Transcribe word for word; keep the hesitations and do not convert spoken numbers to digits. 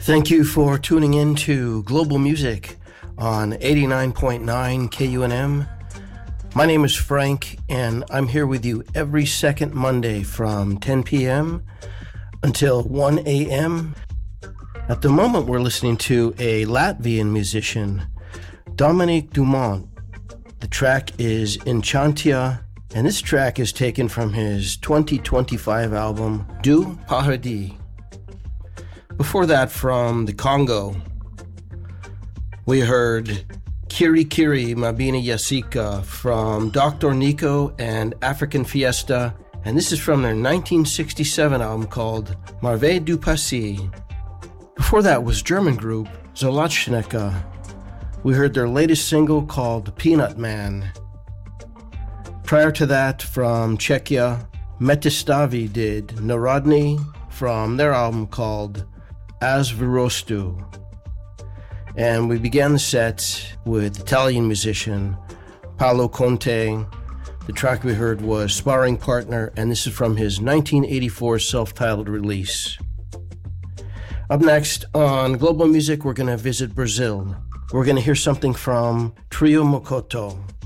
Thank you for tuning in to Global Music on eighty-nine point nine K U N M. My name is Frank, and I'm here with you every second Monday from ten p.m. until one a.m. At the moment, we're listening to a Latvian musician, Dominique Dumont. The track is Enchantia, and this track is taken from his twenty twenty-five album, Du Paradis. Before that, from the Congo, we heard Kiri Kiri Mabini Yasika from Doctor Nico and African Fiesta, and this is from their nineteen sixty-seven album called Marve du Passy. Before that was German group Zolatschnecke. We heard their latest single called Peanut Man. Prior to that, from Czechia, Metistavi did Narodny from their album called As Virostu. And we began the set with Italian musician Paolo Conte. The track we heard was Sparring Partner, and this is from his nineteen eighty-four self-titled release. Up next on Global Music, we're going to visit Brazil. We're going to hear something from Trio Mokoto.